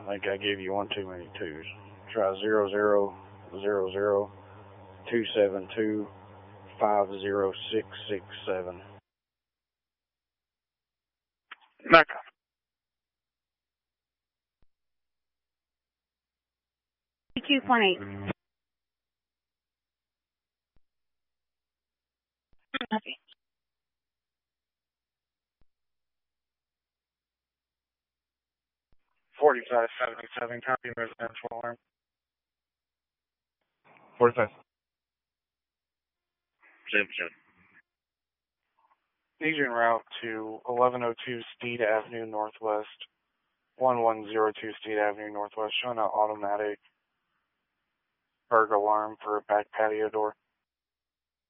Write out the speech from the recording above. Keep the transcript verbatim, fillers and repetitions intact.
I think I gave you one too many twos. Try zero zero zero zero two seven two five zero six six seven. Mecca. two point eight. Copy. forty-five seventy-seven, copy residential alarm. forty-five. seven seven. Agent route to eleven oh two Steed Avenue Northwest, one one zero two Steed Avenue Northwest, showing an automatic burglar alarm for a back patio door.